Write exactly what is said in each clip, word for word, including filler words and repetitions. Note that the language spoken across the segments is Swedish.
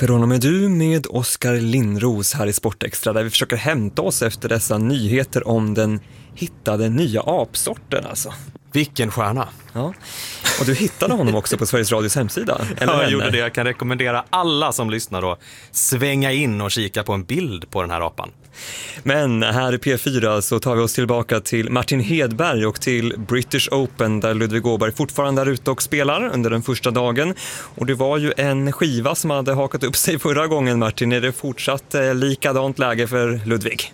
Från och med du med Oskar Lindros här i Sportextra, där vi försöker hämta oss efter dessa nyheter om den hittade nya apsorten alltså. Vilken stjärna. Ja. Och du hittade honom också på Sveriges Radios hemsida. Eller ja, jag gjorde det. Jag kan rekommendera alla som lyssnar att svänga in och kika på en bild på den här apan. Men här i P fyra så tar vi oss tillbaka till Martin Hedberg och till British Open, där Ludvig Åberg fortfarande är ute och spelar under den första dagen. Och det var ju en skiva som hade hakat upp sig förra gången, Martin. Är det fortsatt eh, likadant läge för Ludvig?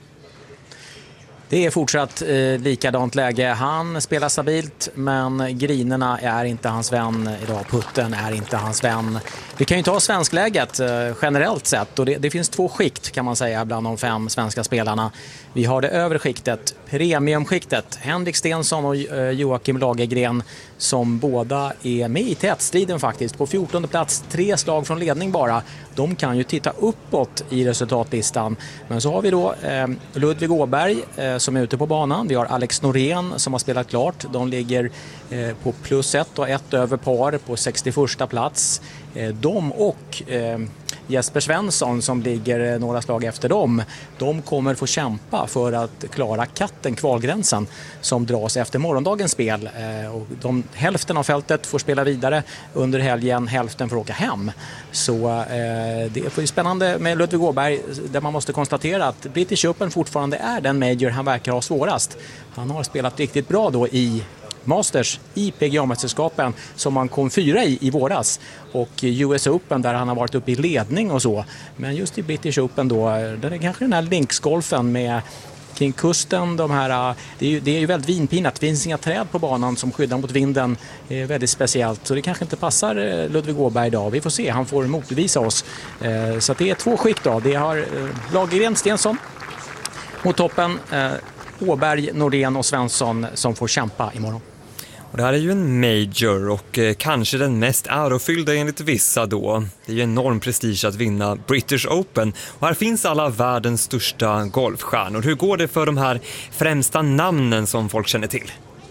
Det är fortsatt eh, likadant läge. Han spelar stabilt, men grinerna är inte hans vän idag. Putten är inte hans vän. Vi kan ju ta svenskläget eh, generellt sett. Och det, det finns två skikt kan man säga bland de fem svenska spelarna. Vi har det övre skiktet, premiumskiktet. Henrik Stenson och eh, Joakim Lagergren som båda är med i tätstriden faktiskt. På fjortonde plats, tre slag från ledning bara. De kan ju titta uppåt i resultatlistan. Men så har vi då eh, Ludvig Åberg eh, som är ute på banan. Vi har Alex Norén som har spelat klart. De ligger eh, på plus ett och ett över par på sextioförsta plats. Eh, de och eh, Jesper Svensson som ligger eh, några slag efter dem. De kommer få kämpa för att klara katten kvalgränsen som dras efter morgondagens spel. Eh, och de, hälften av fältet får spela vidare under helgen, hälften får åka hem. Så eh, det är spännande med Ludvig Åberg, där man måste konstatera att British Open fortfarande är den major han verkar ha svårast. Han har spelat riktigt bra då i Masters i P G A-mästerskapen som han kom fyra i i våras, och U S Open där han har varit uppe i ledning och så. Men just i British Open då, där är kanske den här linksgolfen med kring kusten, de här, det är ju, det är ju väldigt vinpinat. Det finns inga träd på banan som skyddar mot vinden. Det är väldigt speciellt. Så det kanske inte passar Ludvig Åberg idag. Vi får se, han får motbevisa oss. Så att det är två skikt då. Det har Lagergren, Stensson mot toppen. Åberg, Norén och Svensson som får kämpa imorgon. Och det här är ju en major och eh, kanske den mest ärofyllda enligt vissa då. Det är ju enorm prestige att vinna British Open. Och här finns alla världens största golfstjärnor. Hur går det för de här främsta namnen som folk känner till?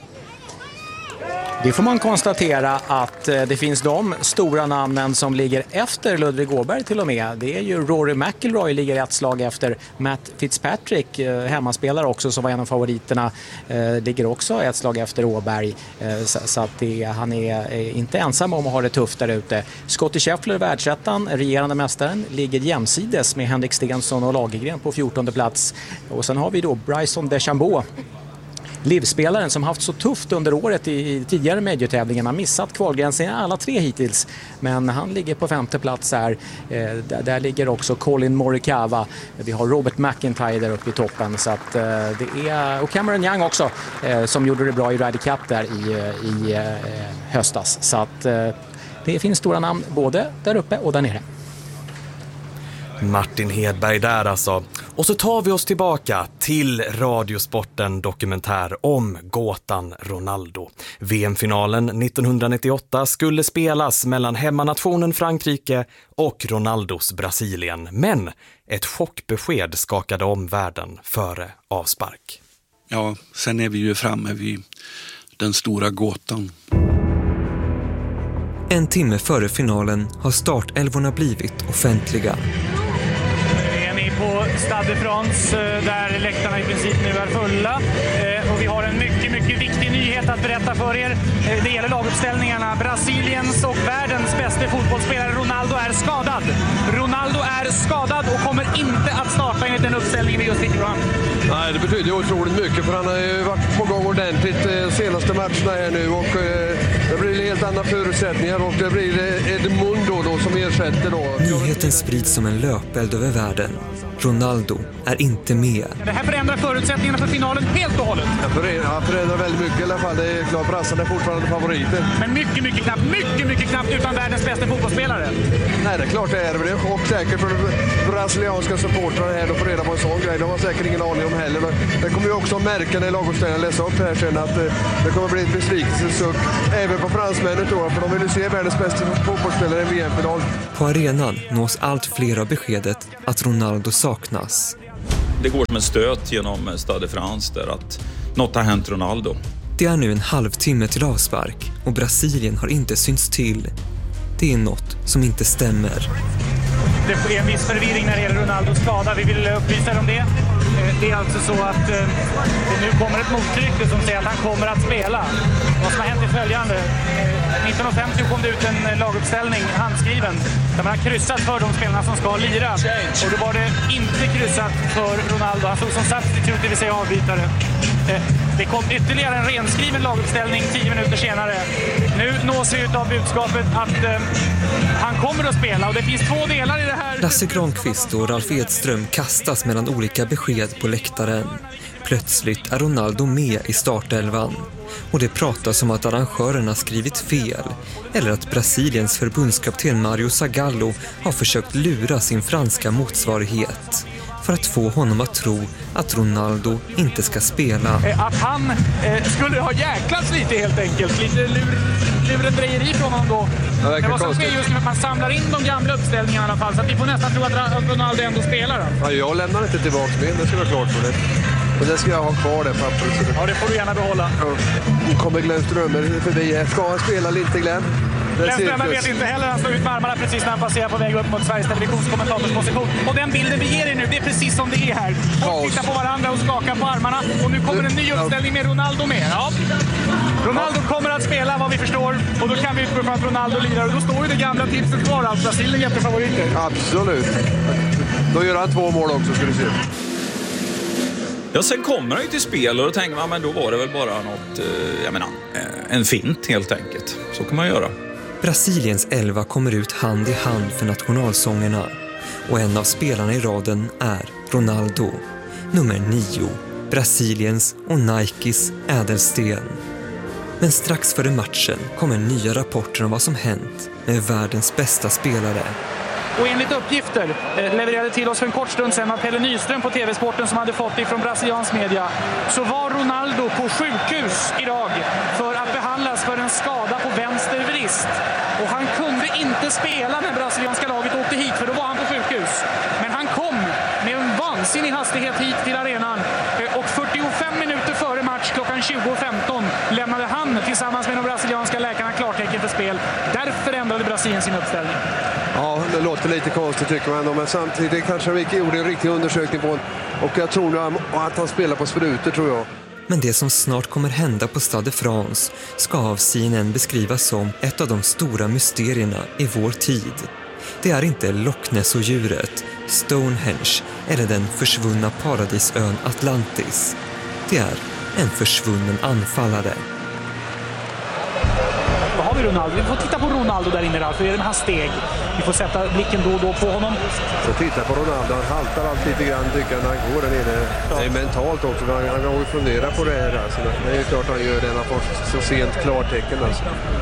Det får man konstatera att det finns de stora namnen som ligger efter Ludvig Åberg till och med. Det är ju Rory McIlroy ligger ett slag efter. Matt Fitzpatrick, hemmaspelare också som var en av favoriterna, ligger också ett slag efter Åberg. Så att det, han är inte ensam om att ha det tufft där ute. Scottie Scheffler, världsettan, regerande mästaren, ligger jämsides med Henrik Stenson och Lagergren på fjortonde plats. Och sen har vi då Bryson DeChambeau, livsspelaren som haft så tufft under året i tidigare major-tävlingarna, missat kvalgränsen alla tre hittills, men han ligger på femte plats här. Eh, där, där ligger också Colin Morikawa. Vi har Robert McIntyre där uppe i toppen, så att eh, det är, och Cameron Young också eh, som gjorde det bra i Ryder Cup där i, i eh, höstas, så att eh, det finns stora namn både där uppe och där nere. Martin Hedberg där alltså. Och så tar vi oss tillbaka till Radiosporten dokumentär om gåtan Ronaldo. V M-finalen nittonhundranittioåtta skulle spelas mellan hemmanationen Frankrike och Ronaldos Brasilien. Men ett chockbesked skakade om världen före avspark. Ja, sen är vi ju framme vid den stora gåtan. En timme före finalen har startelvorna blivit offentliga. På Stade de France där läktarna i princip nu är fulla, och vi har en mycket, mycket viktig nyhet att berätta för er. Det gäller laguppställningarna. Brasiliens och världens bästa fotbollsspelare Ronaldo är skadad. Ronaldo är skadad och kommer inte att starta enligt den uppställningen vi just fick fram. Nej, det betyder otroligt mycket, för han har ju varit på gång ordentligt de senaste matcherna här nu, och det blir helt andra förutsättningar, och det blir Edmundo då som ersätter då. Nyheten sprids som en löpeld över världen. Ronaldo är inte med. Det här förändrar förutsättningarna för finalen helt och hållet. Han förändrar väldigt mycket i alla fall. Det är klart, brassarna är fortfarande favoriter. Men mycket, mycket knappt, mycket, mycket knappt utan världens bästa fotbollsspelare. Nej, det är klart det är det. Och säkert för brasilianska supportrar här och få reda på en sån grej. De har säkert ingen aning om heller. Men det kommer ju också märka när laguppställningen läser upp här sen att det kommer bli ett besvikelsesuck även på fransmännen då. För de vill ju se världens bästa fotbollsspelare i V M-final. På arenan nås allt fler av beskedet att Ronaldo saknas. Det går som en stöt genom Stade de France där att något har hänt Ronaldo. Det är nu en halvtimme till avspark och Brasilien har inte synts till. Det är något som inte stämmer. det är en viss förvirring när det gäller Ronaldos skada. Vi vill upplysa er om det. Det är alltså så att det nu kommer ett mottryck som säger att han kommer att spela. Vad som har hänt är följande. nittonhundrafemtio kom det ut en laguppställning, handskriven, där man har kryssat för de spelarna som ska lira. Och då var det inte kryssat för Ronaldo. Han stod som substitute, det vill säga avbytare. Det kom ytterligare en renskriven laguppställning tio minuter senare. Nu nås vi ut av budskapet att eh, han kommer att spela, och det finns två delar i det här. Lasse Granqvist och Ralf Edström kastas mellan olika besked på läktaren. Plötsligt är Ronaldo med i startelvan. Och det pratas om att arrangörerna skrivit fel, eller att Brasiliens förbundskapten Mario Zagallo har försökt lura sin franska motsvarighet för att få honom att tro att Ronaldo inte ska spela. Att han eh, skulle ha jäklats lite helt enkelt. Lite lur, lurendrejeri från honom då. Ja, det vad som sker just nu är att man samlar in de gamla uppställningarna i alla fall. Så att vi får nästan tro att Ronaldo ändå spelar. Ja, jag lämnar inte tillbaka med, det ska vara klart för det. Och det ska jag ha kvar det pappret. Ja, det får du gärna behålla. Ja. Nu kommer Glenn Strömmer förbi. Ska han spela eller inte, Glenn? Glenn Strömmer vet inte heller. Han står ut med armarna precis när han passerar på väg upp mot Sveriges Televisionskommentatorposition. Och den bilden vi ger er nu, det är precis som det är här. Folk tittar på varandra och skakar på armarna. Och nu kommer en ny uppställning med Ronaldo med. Ja. Ronaldo kommer att spela, vad vi förstår. Och då kan vi utgå från att Ronaldo lirar. Och då står ju det gamla tipset kvar. Alltså, Brasilien är jättefavoriter. Absolut. Då gör han två mål också, ska du se. Ja, sen kommer han ju till spel och då tänker man, men då var det väl bara något, jag menar, en fint helt enkelt. Så kan man göra. Brasiliens elva kommer ut hand i hand för nationalsångerna. Och en av spelarna i raden är Ronaldo. Nummer nio, Brasiliens och Nikes ädelsten. Men strax före matchen kommer nya rapporter om vad som hänt med världens bästa spelare. Och enligt uppgifter eh, levererade till oss för en kort stund sedan av Pelle Nyström på T V-sporten som hade fått det från brasiliansk media, så var Ronaldo på sjukhus idag för att behandlas för en skada på vänster vrist. Och han kunde inte spela när brasilianska laget åkte hit, för då var han på sjukhus. Men han kom med en vansinnig hastighet hit till arenan eh, och fyrtiofem minuter före match klockan tjugo femton lämnade han tillsammans med de brasilianska läkarna klartecken för spel. Därför ändrade Brasilien sin uppställning. Ja, det låter lite konstigt tycker man ändå, men samtidigt kanske Ricky gjorde en riktig undersökning på honom. Och jag tror nog att han spelar på sprutor, tror jag. Men det som snart kommer hända på Stade de France ska av C N N beskrivas som ett av de stora mysterierna i vår tid. Det är inte Loch Ness och djuret, Stonehenge eller den försvunna paradisön Atlantis. Det är en försvunnen anfallare. Då har vi Ronaldo. Vi får titta på Ronaldo där inne, för det är hans steg. Vi får sätta blicken då och då på honom. Så titta på Ronaldo, han haltar alltid lite grann tycker jag, när han går där nere. Det är mentalt också, han, han har ju funderat på det här. Alltså. Det är ju klart han gör det, han har fått så sent klartecken. Alltså.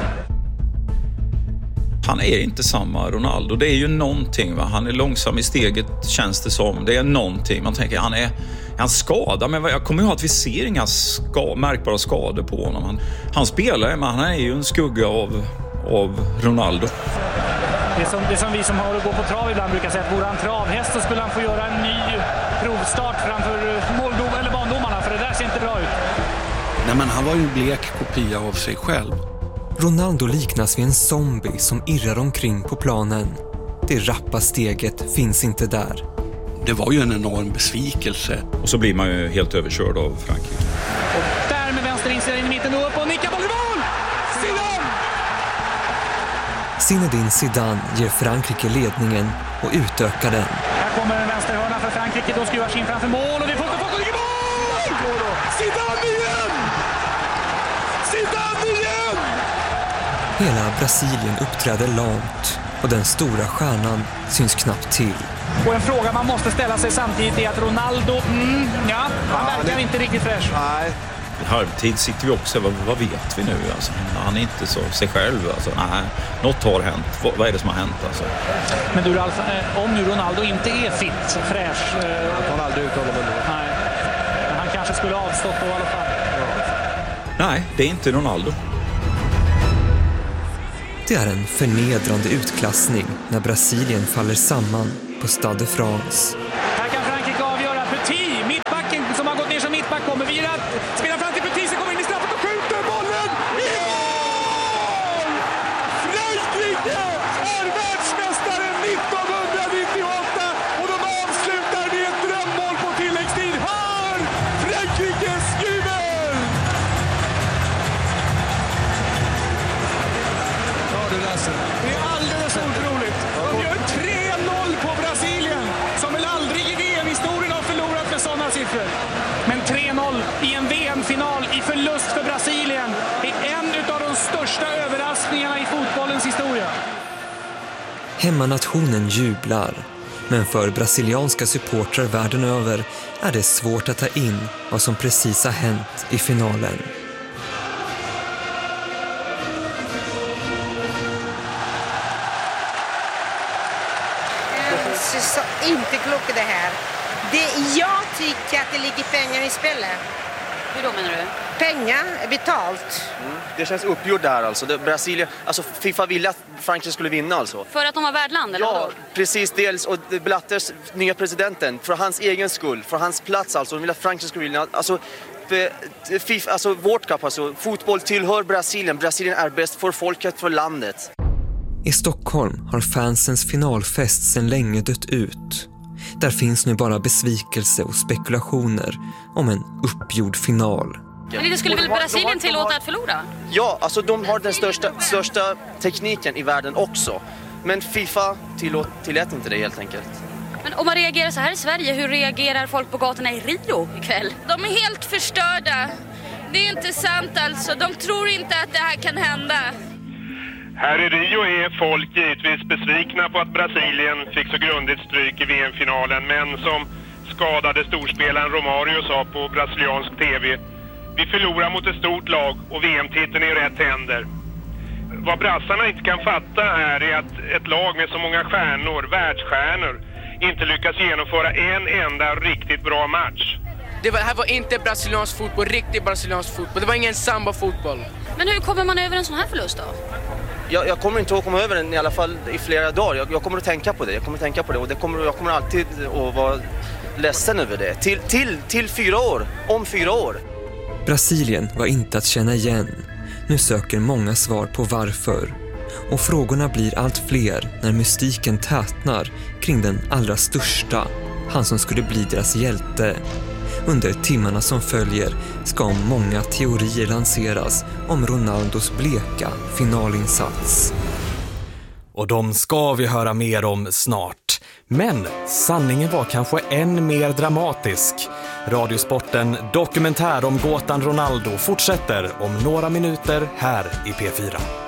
Han är inte samma Ronaldo. Det är ju någonting, va? Han är långsam i steget, känns det som. Det är någonting. Man tänker, han är, han skadar. Men jag kommer ihåg att vi ser inga ska, märkbara skador på honom. Han, han spelar, men han är ju en skugga av, av Ronaldo. Det är, som, det är som vi som har att gå på trav ibland brukar säga, att vore han travhäst så skulle han få göra en ny provstart framför måldom eller bandomarna, för det där ser inte bra ut. Nej, men han var ju en blek kopia av sig själv. Ronaldo liknas vid en zombie som irrar omkring på planen. Det rappa steget finns inte där. Det var ju en enorm besvikelse. Och så blir man ju helt överkörd av Frankrike. Och där med vänster insida in i mitten och upp och nickar boll i mål! Zidane! Zinedine Zidane ger Frankrike ledningen och utökar den. Här kommer en vänsterhörna för Frankrike, då skruvas in framför mål och vi får få i mål! Zidane igen! Zidane igen! Hela Brasilien uppträder lamt och den stora stjärnan syns knappt till. Och en fråga man måste ställa sig samtidigt är att Ronaldo, mm, ja, han ja, verkar det... inte riktigt fräsch. Nej. I halvtid sitter vi också, vad, vad vet vi nu? Alltså, han är inte så sig själv. Alltså, nej, något har hänt. Vad, vad är det som har hänt? Alltså? Men du Ralf, om nu Ronaldo inte är fit, fräsch... Han tar aldrig ut honom ändå. Nej, men han kanske skulle ha avstått då i alla fall. Ja. Nej, det är inte Ronaldo. Det är en förnedrande utklassning när Brasilien faller samman på Stade de France. Här kan Frankrike avgöra. Petit, mittbacken som har gått ner som mittback, kommer vira. Spelar fram till Petit, som kommer in i straffet och skjuter bollen i mål! Frankrike är världsmästare nittonhundranittioåtta! Hemmanationen jublar, men för brasilianska supportrar världen över är det svårt att ta in vad som precis har hänt i finalen. Jag är så inte klok i det här. Det, jag tycker att det ligger pengar i spelet. Hur då menar du? Pengar, betalt. Mm. Det känns uppgjort där alltså. Det, Brasilien, alltså FIFA ville att Frankrike skulle vinna alltså. För att de var värdland eller Ja, vadå? precis dels. Och Blatters nya presidenten, för hans egen skull, för hans plats alltså. De ville att Frankrike skulle vinna. Alltså, för, FIFA, alltså World Cup alltså. Fotboll tillhör Brasilien. Brasilien är bäst för folket, för landet. I Stockholm har fansens finalfest sedan länge dött ut. Där finns nu bara besvikelse och spekulationer om en uppgjord final. Men det skulle väl Brasilien tillåta att förlora? Ja, alltså de har den största, största tekniken i världen också. Men FIFA tillåt, tillät inte det helt enkelt. Men om man reagerar så här i Sverige, hur reagerar folk på gatorna i Rio ikväll? De är helt förstörda. Det är inte sant alltså. De tror inte att det här kan hända. Här i Rio är folk givetvis besvikna på att Brasilien fick så grundligt stryk i V M-finalen. Men som skadade storspelaren Romario sa på brasiliansk tv, vi förlorar mot ett stort lag och V M-titeln är i rätt händer. Vad brassarna inte kan fatta här är att ett lag med så många stjärnor, världsstjärnor, inte lyckas genomföra en enda riktigt bra match. Det var, här var inte brasiliansk fotboll, riktig brasiliansk fotboll. Det var ingen samba-fotboll. Men hur kommer man över en sån här förlust då? Jag, jag kommer inte att komma över den i alla fall i flera dagar. Jag, jag kommer att tänka på det. Jag kommer att tänka på det och det kommer, jag kommer alltid att vara ledsen över det. Till, till, till fyra år. Om fyra år. Brasilien var inte att känna igen. Nu söker många svar på varför. Och frågorna blir allt fler när mystiken tätnar kring den allra största. Han som skulle bli deras hjälte. Under timmarna som följer ska många teorier lanseras om Ronaldos bleka finalinsats. Och de ska vi höra mer om snart. Men sanningen var kanske än mer dramatisk. Radiosporten Dokumentär om gåtan Ronaldo fortsätter om några minuter här i P fyra.